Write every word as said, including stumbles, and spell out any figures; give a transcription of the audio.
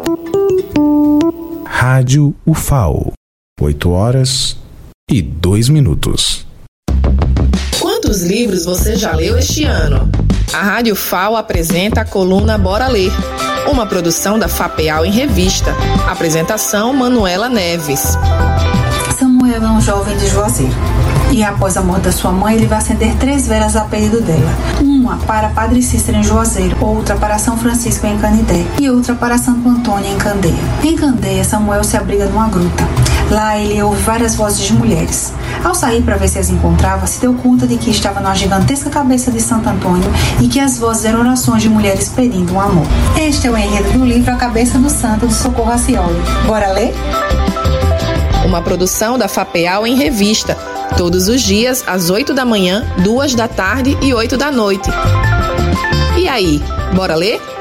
Rádio U F A O, oito horas e dois minutos. Quantos livros você já leu este ano? A Rádio U F A O apresenta a coluna Bora Ler, uma produção da FAPEAL em Revista. Apresentação Manuela Neves. Samuel é um jovem de Juazeiro. E após a morte da sua mãe, ele vai acender três velas a pedido dela. Uma para Padre Cícero em Juazeiro, outra para São Francisco em Canidé e outra para Santo Antônio em Candeia. Em Candeia, Samuel se abriga numa gruta. Lá ele ouve várias vozes de mulheres. Ao sair para ver se as encontrava, se deu conta de que estava na gigantesca cabeça de Santo Antônio e que as vozes eram orações de mulheres pedindo um amor. Este é o enredo do livro A Cabeça do Santo, de Socorro Racioli. Bora ler? Uma produção da FAPEAL em Revista. Todos os dias, às oito da manhã, duas da tarde e oito da noite. E aí, bora ler?